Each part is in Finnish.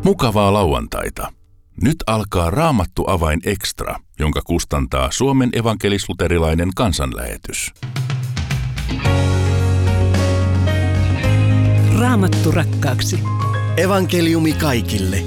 Mukavaa lauantaita. Nyt alkaa Raamattu Avain Extra, jonka kustantaa Suomen evankelis-luterilainen kansanlähetys. Raamattu rakkaaksi. Evankeliumi kaikille.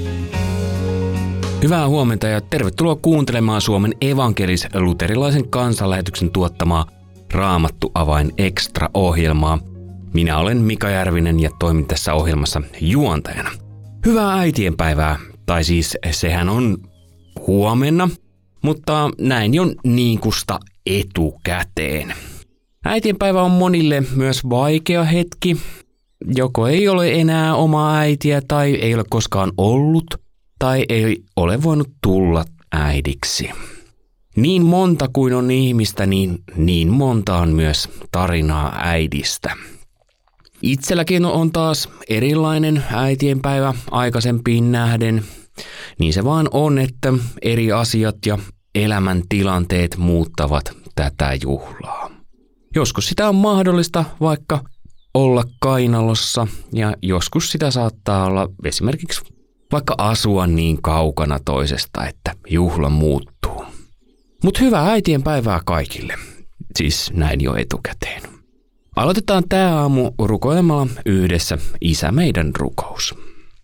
Hyvää huomenta ja tervetuloa kuuntelemaan Suomen evankelis-luterilaisen kansanlähetyksen tuottamaa Raamattu Avain Extra-ohjelmaa. Minä olen Mika Järvinen ja toimin tässä ohjelmassa juontajana. Hyvää äitienpäivää, tai siis sehän on huomenna, mutta näin jo niinkusta etukäteen. Äitienpäivä on monille myös vaikea hetki. Joko ei ole enää omaa äitiä tai ei ole koskaan ollut tai ei ole voinut tulla äidiksi. Niin monta kuin on ihmistä, niin monta on myös tarinaa äidistä. Itselläkin on taas erilainen äitienpäivä aikaisempiin nähden. Niin se vaan on, että eri asiat ja elämäntilanteet muuttavat tätä juhlaa. Joskus sitä on mahdollista vaikka olla kainalossa ja joskus sitä saattaa olla esimerkiksi vaikka asua niin kaukana toisesta, että juhla muuttuu. Mutta hyvää äitienpäivää kaikille, siis näin jo etukäteen. Aloitetaan tämä aamu rukoilemalla yhdessä Isä meidän rukous.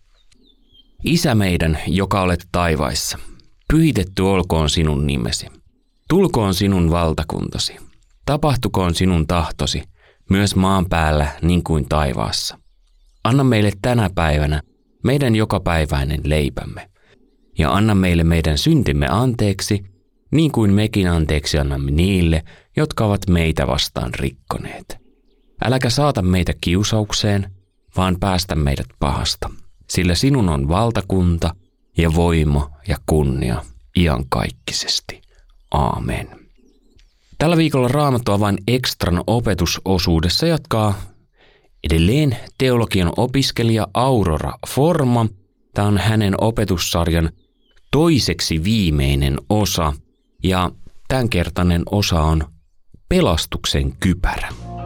Isä meidän, joka olet taivaissa, pyhitetty olkoon sinun nimesi. Tulkoon sinun valtakuntasi. Tapahtukoon sinun tahtosi, myös maan päällä niin kuin taivaassa. Anna meille tänä päivänä meidän jokapäiväinen leipämme. Ja anna meille meidän syntimme anteeksi, niin kuin mekin anteeksi annamme niille, jotka ovat meitä vastaan rikkoneet. Äläkä saata meitä kiusaukseen, vaan päästä meidät pahasta, sillä sinun on valtakunta ja voima ja kunnia iankaikkisesti. Aamen. Tällä viikolla Raamattu Avain Extran opetusosuudessa jatkaa edelleen teologian opiskelija Aurora Forma. Tämä on hänen opetussarjan toiseksi viimeinen osa ja tämänkertainen osa on pelastuksen kypärä.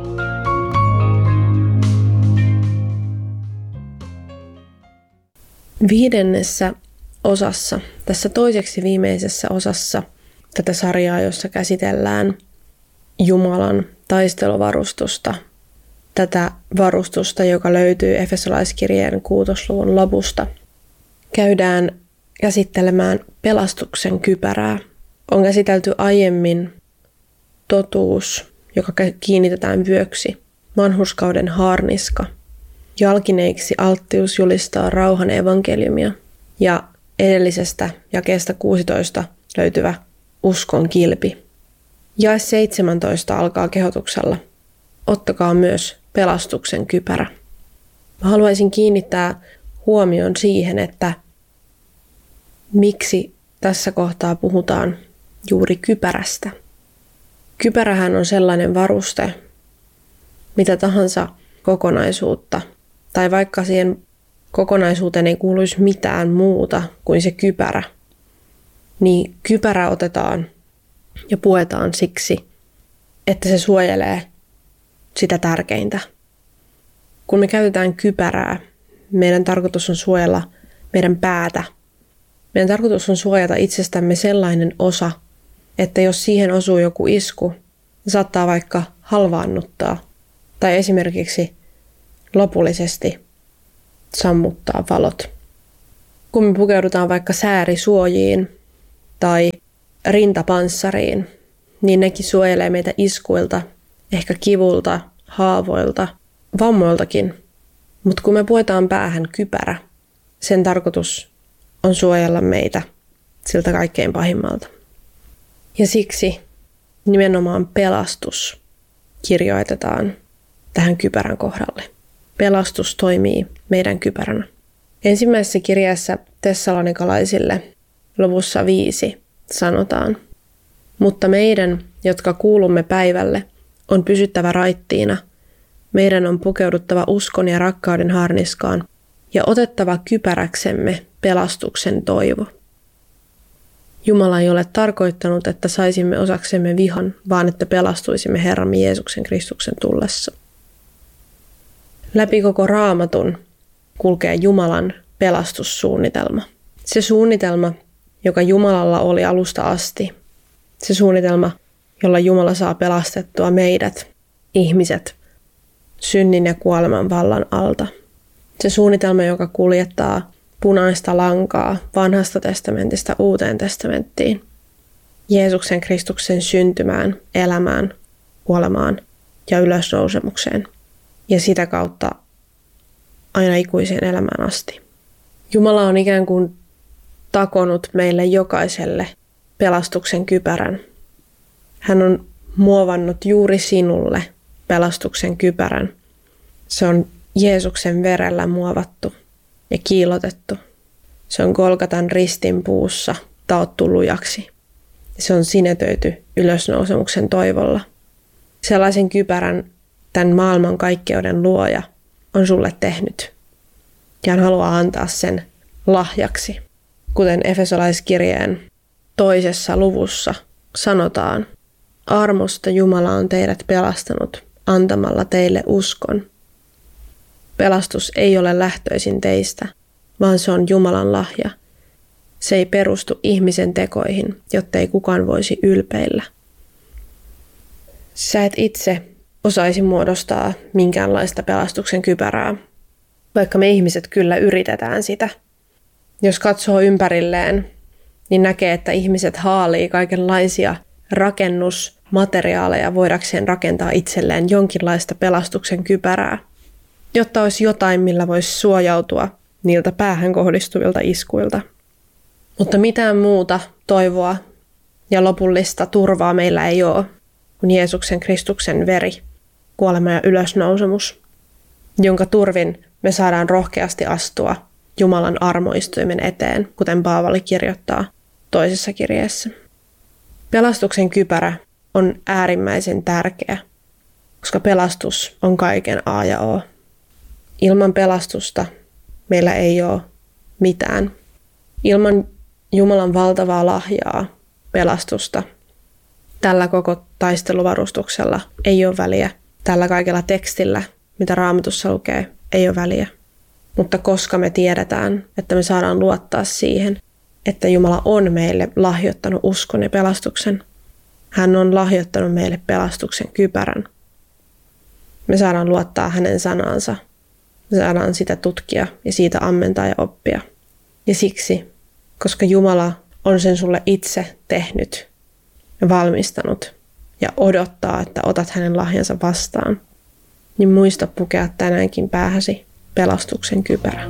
Viidennessä osassa, tässä toiseksi viimeisessä osassa tätä sarjaa, jossa käsitellään Jumalan taisteluvarustusta, tätä varustusta, joka löytyy Efesolaiskirjeen 6. luvun lopusta, käydään käsittelemään pelastuksen kypärää. On käsitelty aiemmin totuus, joka kiinnitetään vyöksi, vanhurskauden haarniska. Jalkineiksi alttius julistaa rauhan evankeliumia ja edellisestä jakeesta 16 löytyvä uskon kilpi. Jae 17 alkaa kehotuksella. Ottakaa myös pelastuksen kypärä. Mä haluaisin kiinnittää huomion siihen, että miksi tässä kohtaa puhutaan juuri kypärästä. Kypärähän on sellainen varuste, mitä tahansa kokonaisuutta, tai vaikka siihen kokonaisuuteen ei kuuluisi mitään muuta kuin se kypärä, niin kypärä otetaan ja puetaan siksi, että se suojelee sitä tärkeintä. Kun me käytetään kypärää, meidän tarkoitus on suojella meidän päätä. Meidän tarkoitus on suojata itsestämme sellainen osa, että jos siihen osuu joku isku, se saattaa vaikka halvaannuttaa tai esimerkiksi lopullisesti sammuttaa valot. Kun me pukeudutaan vaikka säärisuojiin tai rintapanssariin, niin nekin suojelee meitä iskuilta, ehkä kivulta, haavoilta, vammoiltakin. Mutta kun me puetaan päähän kypärä, sen tarkoitus on suojella meitä siltä kaikkein pahimmalta. Ja siksi nimenomaan pelastus kirjoitetaan tähän kypärän kohdalle. Pelastus toimii meidän kypäränä. Ensimmäisessä kirjeessä tessalonikalaisille luvussa 5 sanotaan: mutta meidän, jotka kuulumme päivälle, on pysyttävä raittiina. Meidän on pukeuduttava uskon ja rakkauden harniskaan ja otettava kypäräksemme pelastuksen toivo. Jumala ei ole tarkoittanut, että saisimme osaksemme vihan, vaan että pelastuisimme Herramme Jeesuksen Kristuksen tullessa. Läpi koko Raamatun kulkee Jumalan pelastussuunnitelma. Se suunnitelma, joka Jumalalla oli alusta asti. Se suunnitelma, jolla Jumala saa pelastettua meidät, ihmiset, synnin ja kuoleman vallan alta. Se suunnitelma, joka kuljettaa punaista lankaa vanhasta testamentista uuteen testamenttiin. Jeesuksen Kristuksen syntymään, elämään, kuolemaan ja ylösnousemukseen. Ja sitä kautta aina ikuiseen elämään asti. Jumala on ikään kuin takonut meille jokaiselle pelastuksen kypärän. Hän on muovannut juuri sinulle pelastuksen kypärän. Se on Jeesuksen verellä muovattu ja kiillotettu. Se on Golgatan ristin puussa taottu lujaksi. Se on sinetöity ylösnousemuksen toivolla. Sellaisen kypärän tämän maailman kaikkeuden luoja on sulle tehnyt. Ja hän haluaa antaa sen lahjaksi. Kuten Efesolaiskirjeen 2. luvussa sanotaan, armosta Jumala on teidät pelastanut antamalla teille uskon. Pelastus ei ole lähtöisin teistä, vaan se on Jumalan lahja. Se ei perustu ihmisen tekoihin, jottei kukaan voisi ylpeillä. Sä et itse osaisi muodostaa minkäänlaista pelastuksen kypärää, vaikka me ihmiset kyllä yritetään sitä. Jos katsoo ympärilleen, niin näkee, että ihmiset haalii kaikenlaisia rakennusmateriaaleja voidakseen rakentaa itselleen jonkinlaista pelastuksen kypärää, jotta olisi jotain, millä voisi suojautua niiltä päähän kohdistuvilta iskuilta. Mutta mitään muuta toivoa ja lopullista turvaa meillä ei ole kuin Jeesuksen Kristuksen veri, kuolema ja ylösnousemus, jonka turvin me saadaan rohkeasti astua Jumalan armoistuimen eteen, kuten Paavali kirjoittaa toisessa kirjeessä. Pelastuksen kypärä on äärimmäisen tärkeä, koska pelastus on kaiken A ja O. Ilman pelastusta meillä ei ole mitään. Ilman Jumalan valtavaa lahjaa, pelastusta, tällä koko taisteluvarustuksella ei ole väliä. Tällä kaikella tekstillä, mitä Raamatussa lukee, ei ole väliä. Mutta koska me tiedetään, että me saadaan luottaa siihen, että Jumala on meille lahjoittanut uskon ja pelastuksen. Hän on lahjoittanut meille pelastuksen kypärän. Me saadaan luottaa hänen sanaansa. Me saadaan sitä tutkia ja siitä ammentaa ja oppia. Ja siksi, koska Jumala on sen sulle itse tehnyt ja valmistanut ja odottaa, että otat hänen lahjansa vastaan, niin muista pukea tänäänkin päähäsi pelastuksen kypärä.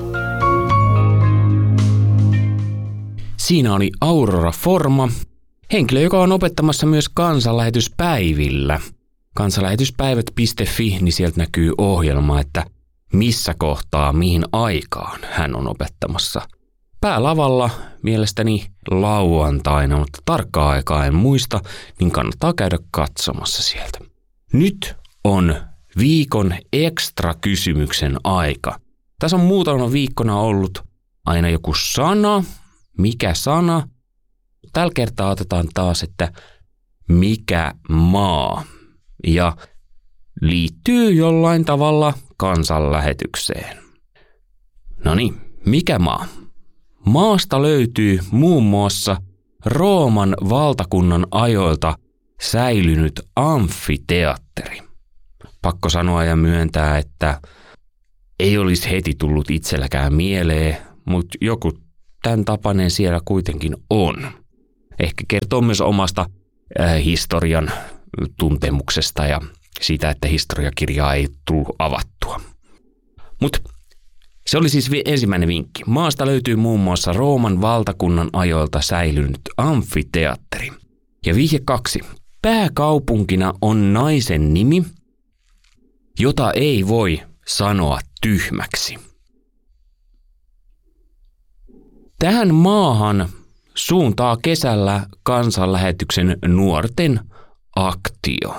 Siinä oli Aurora Forma, henkilö, joka on opettamassa myös kansanlähetyspäivillä. Kansanlähetyspäivät.fi, niin sieltä näkyy ohjelma, että missä kohtaa, mihin aikaan hän on opettamassa. Päälavalla mielestäni lauantaina, mutta tarkkaa aikaa en muista, niin kannattaa käydä katsomassa sieltä. Nyt on viikon ekstra kysymyksen aika. Tässä on muutama viikkona ollut aina joku sana. Mikä sana? Tällä kertaa otetaan taas, että mikä maa? Ja liittyy jollain tavalla kansanlähetykseen. No niin, mikä maa? Maasta löytyy muun muassa Rooman valtakunnan ajoilta säilynyt amfiteatteri. Pakko sanoa ja myöntää, että ei olisi heti tullut itselläkään mieleen, mutta joku tämän tapainen siellä kuitenkin on. Ehkä kertoo myös omasta historian tuntemuksesta ja siitä, että historiakirjaa ei tullut avattua. Mutta se oli siis ensimmäinen vinkki. Maasta löytyy muun muassa Rooman valtakunnan ajoilta säilynyt amfiteatteri. Ja vihje 2. Pääkaupunkina on naisen nimi, jota ei voi sanoa tyhmäksi. Tähän maahan suuntaa kesällä kansanlähetyksen nuorten aktio.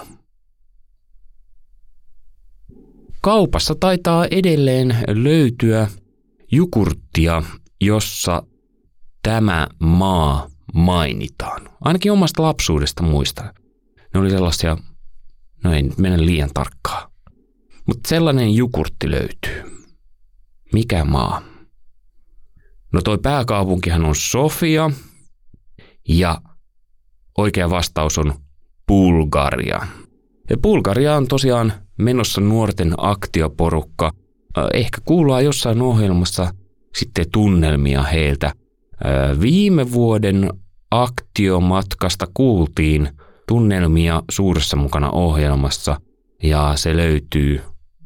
Kaupassa taitaa edelleen löytyä jogurttia, jossa tämä maa mainitaan. Ainakin omasta lapsuudesta muistan. Ne oli sellaisia, no ei nyt mennä liian tarkkaa. Mutta sellainen jogurtti löytyy. Mikä maa? No toi pääkaupunkihan on Sofia ja oikea vastaus on Bulgaria. Ja Bulgaria on tosiaan menossa nuorten aktioporukka. Ehkä kuullaan jossain ohjelmassa sitten tunnelmia heiltä. Viime vuoden aktiomatkasta kuultiin tunnelmia Suuressa mukana -ohjelmassa ja se löytyy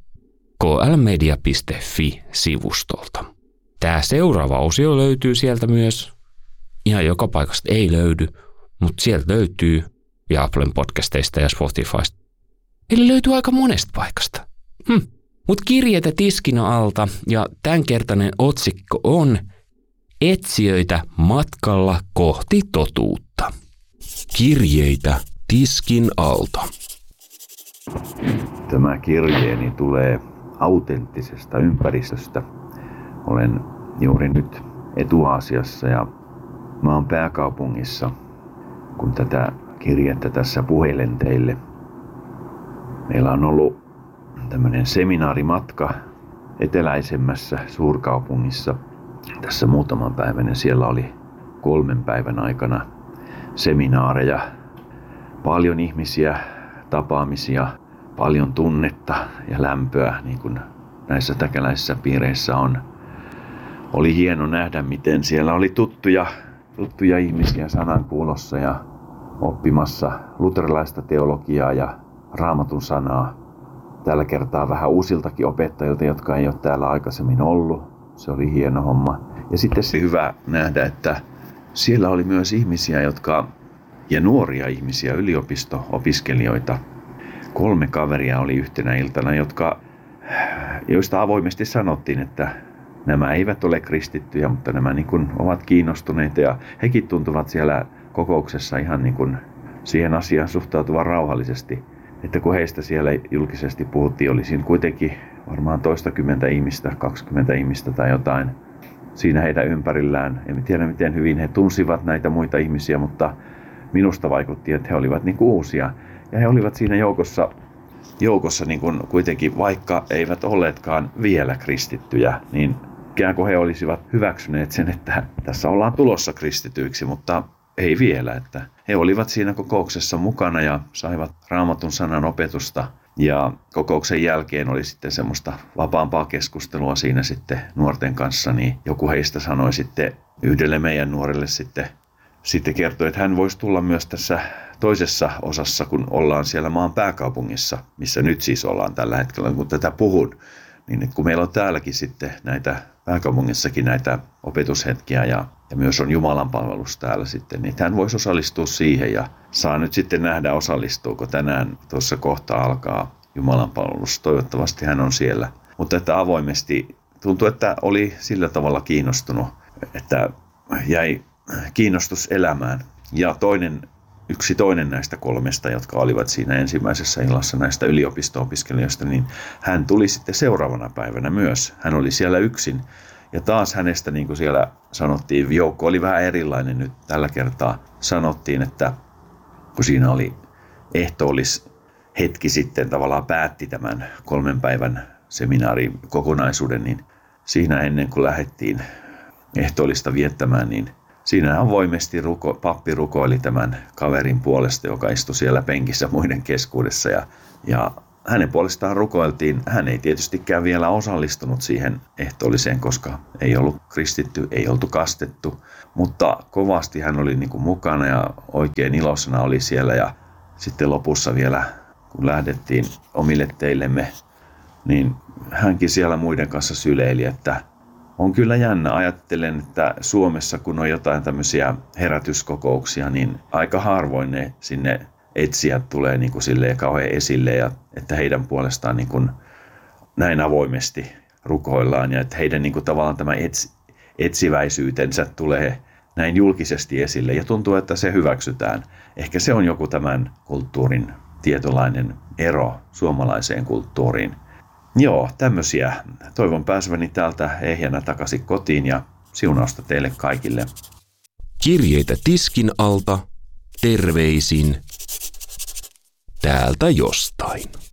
klmedia.fi-sivustolta. Tämä seuraava osio löytyy sieltä myös. Ihan joka paikasta ei löydy, mutta sieltä löytyy ja Applen podcasteista ja Spotifysta. Eli löytyy aika monesta paikasta. Mutta kirjeitä tiskin alta ja tämänkertainen otsikko on Etsijöitä matkalla kohti totuutta. Kirjeitä tiskin alta. Tämä kirjeeni tulee autenttisesta ympäristöstä. Olen juuri nyt Etu-Aasiassa ja maan pääkaupungissa, kun tätä kirjettä tässä puhelen teille. Meillä on ollut tämmöinen seminaarimatka eteläisemmässä suurkaupungissa tässä muutaman päivän ja siellä oli 3 päivän aikana seminaareja, paljon ihmisiä, tapaamisia, paljon tunnetta ja lämpöä, niin kuin näissä täkäläisissä piireissä on. Oli hieno nähdä, miten siellä oli tuttuja ihmisiä sanankuulossa ja oppimassa luterilaista teologiaa ja Raamatun sanaa. Tällä kertaa vähän uusiltakin opettajilta, jotka ei ole täällä aikaisemmin ollut. Se oli hieno homma. Ja sitten se hyvä nähdä, että siellä oli myös ihmisiä, ja nuoria ihmisiä, yliopisto-opiskelijoita. 3 kaveria oli yhtenä iltana, joista avoimesti sanottiin, että nämä eivät ole kristittyjä, mutta nämä niin kuin ovat kiinnostuneita ja hekin tuntuvat siellä kokouksessa ihan niin kuin siihen asiaan suhtautuvan rauhallisesti. Että kun heistä siellä julkisesti puhuttiin, oli siinä kuitenkin varmaan toistakymmentä ihmistä, 20 ihmistä tai jotain siinä heidän ympärillään. En tiedä miten hyvin he tunsivat näitä muita ihmisiä, mutta minusta vaikutti, että he olivat niin kuin uusia. Ja he olivat siinä joukossa niin kuin kuitenkin, vaikka eivät olleetkaan vielä kristittyjä, niin ikään kuin he olisivat hyväksyneet sen, että tässä ollaan tulossa kristityiksi, mutta ei vielä. Että he olivat siinä kokouksessa mukana ja saivat Raamatun sanan opetusta. Ja kokouksen jälkeen oli sitten semmoista vapaampaa keskustelua siinä sitten nuorten kanssa, niin joku heistä sanoi sitten yhdelle meidän nuorelle sitten kertoi, että hän voisi tulla myös tässä toisessa osassa, kun ollaan siellä maan pääkaupungissa, missä nyt siis ollaan tällä hetkellä, kun tätä puhun. Niin kun meillä on täälläkin sitten näitä pääkaupungissakin näitä opetushetkiä ja myös on Jumalan palvelus täällä sitten, niin hän voisi osallistua siihen ja saa nyt sitten nähdä, osallistuuko tänään tuossa kohta alkaa Jumalan palvelus. Toivottavasti hän on siellä. Mutta että avoimesti tuntui, että oli sillä tavalla kiinnostunut, että jäi kiinnostus elämään. Ja yksi toinen näistä 3, jotka olivat siinä ensimmäisessä illassa näistä yliopisto-opiskelijoista, niin hän tuli sitten seuraavana päivänä myös. Hän oli siellä yksin. Ja taas hänestä, niin kuin siellä sanottiin, joukko oli vähän erilainen nyt tällä kertaa. Sanottiin, että kun siinä oli hetki sitten tavallaan päätti tämän 3 päivän seminaarin kokonaisuuden, niin siinä ennen kuin lähdettiin ehtoollista viettämään, niin siinä avoimesti pappi rukoili tämän kaverin puolesta, joka istui siellä penkissä muiden keskuudessa. Ja hänen puolestaan rukoiltiin. Hän ei tietystikään vielä osallistunut siihen ehtoolliseen, koska ei ollut kristitty, ei oltu kastettu. Mutta kovasti hän oli niin kuin mukana ja oikein iloisena oli siellä. Ja sitten lopussa vielä, kun lähdettiin omille teillemme, niin hänkin siellä muiden kanssa syleili, että on kyllä jännä. Ajattelen, että Suomessa kun on jotain tämmöisiä herätyskokouksia, niin aika harvoin ne sinne etsijät tulee niin kuin silleen kauhean esille ja että heidän puolestaan niin kuin näin avoimesti rukoillaan ja että heidän niin kuin tavallaan tämä etsiväisyytensä tulee näin julkisesti esille ja tuntuu, että se hyväksytään. Ehkä se on joku tämän kulttuurin tietynlainen ero suomalaiseen kulttuuriin. Joo, tämmöisiä. Toivon pääseväni täältä ehjänä takaisin kotiin ja siunausta teille kaikille. Kirjeitä tiskin alta. Terveisin täältä jostain.